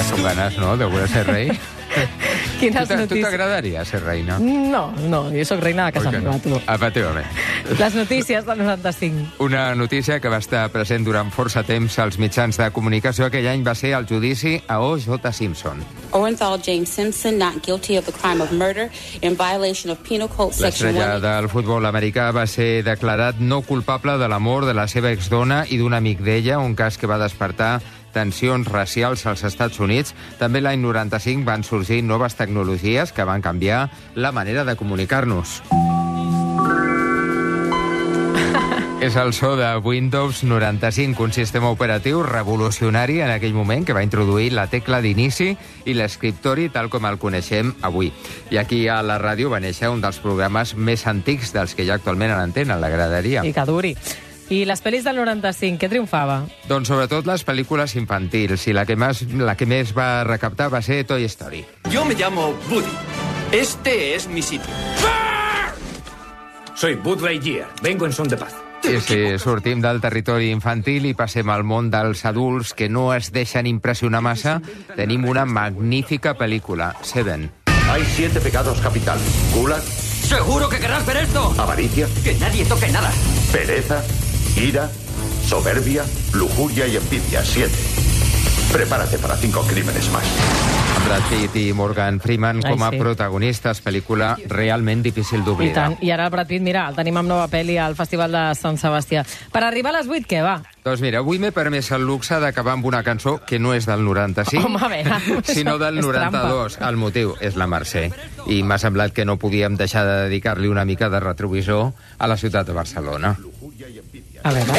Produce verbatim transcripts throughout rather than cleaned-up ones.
Ja són ganes, no?, de voler ser rei. Quines Tu notícies? t'agradaria ser reina? No, no, jo sóc reina de casa Oi que meva, no? tu. Efectivament. Les notícies del noranta-cinc. Una notícia que va estar present durant força temps als mitjans de comunicació aquell any va ser el judici a O J Simpson. Orenthal James Simpson, not guilty of the crime of murder in violation of Penal Code Section L'estrella one. del futbol americà va ser declarat no culpable de la mort de la seva exdona i d'un amic d'ella, un cas que va despertar tensions racials als Estats Units. També l'any noranta-cinc van sorgir noves tecnologies que van canviar la manera de comunicar-nos. És el so de Windows noranta-cinc, un sistema operatiu revolucionari en aquell moment que va introduir la tecla d'inici i l'escriptori tal com el coneixem avui. I aquí a la ràdio va néixer un dels programes més antics dels que hi ha actualment a l'antena, La Graderia. I que duri. I les pel·lis del noranta-cinc, què triomfava? Doncs sobretot les pel·lícules infantils, i la que, més, la que més va recaptar va ser Toy Story. Yo me llamo Woody. Este es mi sitio. Soy Buzz Lightyear. Vengo en son de paz. I si sortim del territori infantil i passem al món dels adults que no es deixen impressionar massa, tenim una magnífica pel·lícula, Seven. Hay siete pecados capitales. Gula, ¿Seguro que querrás ver esto? avaricia, Que nadie toque nada. pereza, ira, soberbia, lujuria y envidia. Siete. Prepárate para cinco crímenes más. Brad Pitt i Morgan Freeman Ai, com a sí. protagonistes, pel·lícula realment difícil I d'oblidar. tant. I ara el Brad Pitt, mira, el tenim amb nova pel·li al Festival de Sant Sebastià. Per arribar a les vuit, què va? Doncs mira, avui m'he permès el luxe d'acabar amb una cançó que no és del noranta-cinc, Home, a veure, sinó del és noranta-dos. El motiu és la Mercè. I m'ha semblat que no podíem deixar de dedicar-li una mica de retrovisor a la ciutat de Barcelona. A veure.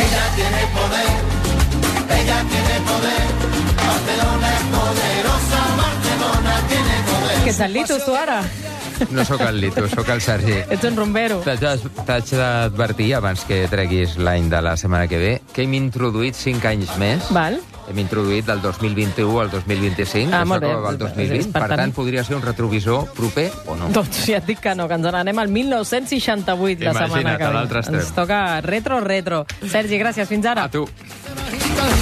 Que ets el Litus, tu, ara? No sóc el Lito, sóc el Sergi. Ets un rumbero. T'haig t'haig d'advertir, abans que treguis l'any de la setmana que ve, que hem introduït cinc anys més. Val. Hem introduït del dos mil vint-i-u al dos mil vint-i-cinc, Ah, això molt bé. acabava el dos mil vint, Per per tant- tant, podria ser un retrovisor proper o no. Doncs ja et dic que no, que ens n'anem al dinou seixanta-vuit la Imagina't, setmana que a ve. l'altre extrem. Ens toca retro, retro. Sergi, gràcies. Fins ara. A tu.